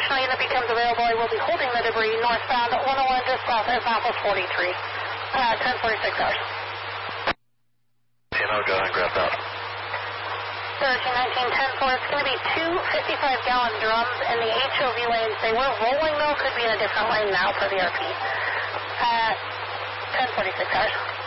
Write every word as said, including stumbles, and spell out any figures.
additional unit becomes available, I will be holding the debris northbound at one oh one just south of Apples forty-three. Uh, ten forty-six hours. You know, go ahead and grab that. thirteen nineteen ten four, it's going to be two fifty-five gallon drums in the H O V lanes. They were rolling though, could be in a different lane now for V R P. Uh, ten forty-six hours.